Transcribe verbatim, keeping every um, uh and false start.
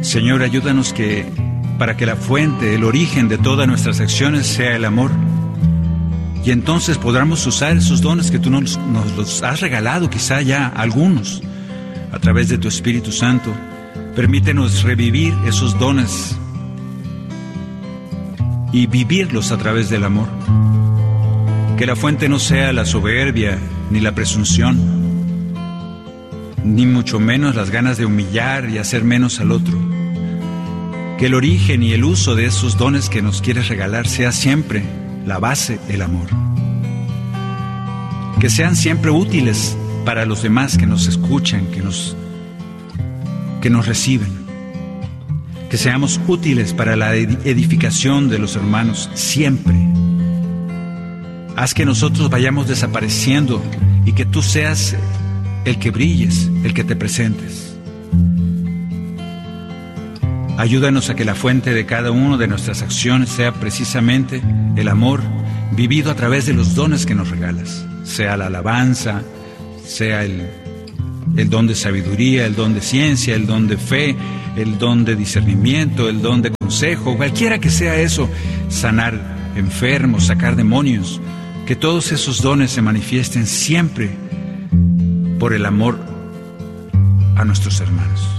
Señor, ayúdanos que, para que la fuente, el origen de todas nuestras acciones sea el amor. Y entonces podamos usar esos dones que tú nos, nos los has regalado, quizá ya algunos, a través de tu Espíritu Santo. Permítenos revivir esos dones y vivirlos a través del amor. Que la fuente no sea la soberbia ni la presunción, ni mucho menos las ganas de humillar y hacer menos al otro. Que el origen y el uso de esos dones que nos quieres regalar sea siempre la base, el amor. Que sean siempre útiles para los demás que nos escuchan, que nos, que nos reciben. Que seamos útiles para la edificación de los hermanos siempre. Haz que nosotros vayamos desapareciendo y que tú seas el que brilles, el que te presentes. Ayúdanos a que la fuente de cada una de nuestras acciones sea precisamente el amor vivido a través de los dones que nos regalas. Sea la alabanza, sea el, el don de sabiduría, el don de ciencia, el don de fe, el don de discernimiento, el don de consejo, cualquiera que sea eso, sanar enfermos, sacar demonios, que todos esos dones se manifiesten siempre por el amor a nuestros hermanos.